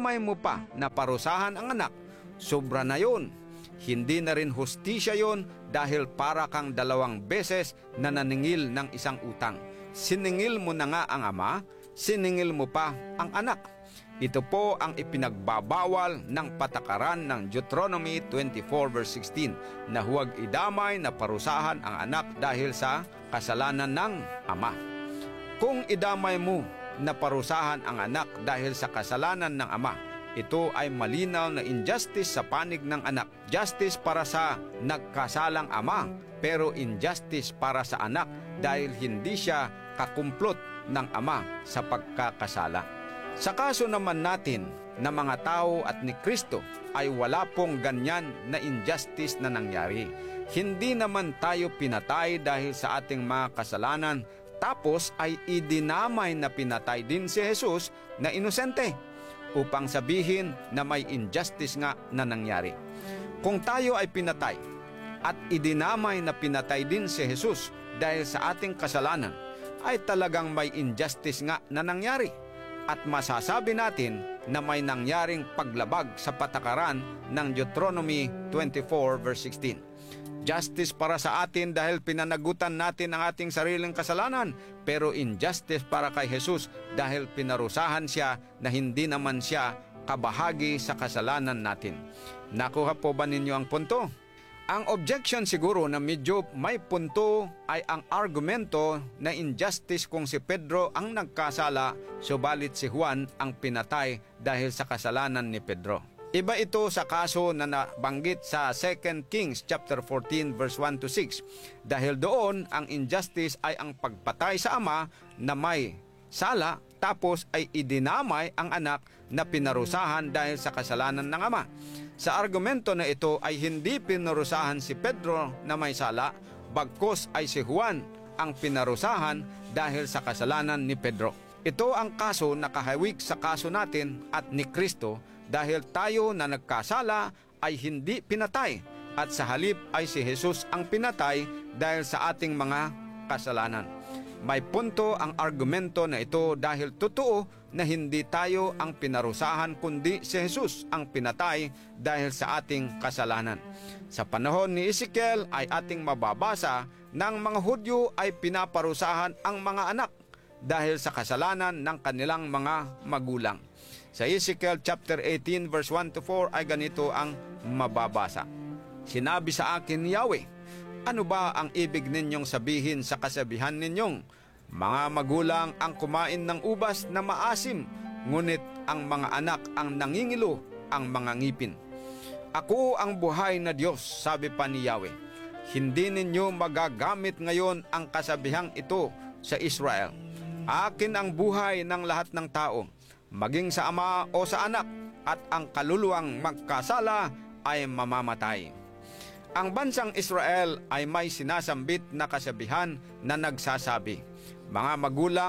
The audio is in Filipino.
idamay mo pa na parusahan ang anak, sobra na yun. Hindi na rin hustisya yon dahil para kang 2 beses na naningil ng isang utang. Siningil mo na nga ang ama, siningil mo pa ang anak. Ito po ang ipinagbabawal ng patakaran ng Deuteronomy 24 verse 16 na huwag idamay na parusahan ang anak dahil sa kasalanan ng ama. Kung idamay mo na parusahan ang anak dahil sa kasalanan ng ama, ito ay malinaw na injustice sa panig ng anak. Justice para sa nagkasalang ama, pero injustice para sa anak dahil hindi siya kakumplot ng ama sa pagkakasala. Sa kaso naman natin na mga tao at ni Kristo ay wala pong ganyan na injustice na nangyari. Hindi naman tayo pinatay dahil sa ating mga kasalanan, tapos ay idinamay na pinatay din si Jesus na inosente upang sabihin na may injustice nga na nangyari. Kung tayo ay pinatay at idinamay na pinatay din si Jesus dahil sa ating kasalanan, ay talagang may injustice nga na nangyari. At masasabi natin na may nangyaring paglabag sa patakaran ng Deuteronomy 24 verse 16. Justice para sa atin dahil pinanagutan natin ang ating sariling kasalanan, pero injustice para kay Jesus dahil pinarusahan siya na hindi naman siya kabahagi sa kasalanan natin. Nakuha po ba ninyo ang punto? Ang objection siguro na medyo may punto ay ang argumento na injustice kung si Pedro ang nagkasala, subalit si Juan ang pinatay dahil sa kasalanan ni Pedro. Iba ito sa kaso na nabanggit sa 2 Kings chapter 14 verse 1 to 6. Dahil doon ang injustice ay ang pagpatay sa ama na may sala, tapos ay idinamay ang anak na pinarusahan dahil sa kasalanan ng ama. Sa argumento na ito ay hindi pinarusahan si Pedro na may sala, bagkus ay si Juan ang pinarusahan dahil sa kasalanan ni Pedro. Ito ang kaso na kahawig sa kaso natin at ni Kristo dahil tayo na nagkasala ay hindi pinatay at sa halip ay si Jesus ang pinatay dahil sa ating mga kasalanan. May punto ang argumento na ito dahil totoo na hindi tayo ang pinarusahan kundi si Jesus ang pinatay dahil sa ating kasalanan. Sa panahon ni Ezekiel ay ating mababasa ng mga Hudyo ay pinaparusahan ang mga anak dahil sa kasalanan ng kanilang mga magulang. Sa Ezekiel chapter 18 verse 1 to 4 ay ganito ang mababasa. Sinabi sa akin ni Yahweh, ano ba ang ibig ninyong sabihin sa kasabihan ninyong? Mga magulang ang kumain ng ubas na maasim, ngunit ang mga anak ang nangingilo ang mga ngipin. Ako ang buhay na Diyos, sabi pa ni Yahweh. Hindi ninyo magagamit ngayon ang kasabihang ito sa Israel. Akin ang buhay ng lahat ng tao, maging sa ama o sa anak, at ang kaluluwang magkasala ay mamamatay. Ang bansang Israel ay may sinasambit na kasabihan na nagsasabi, mga magulang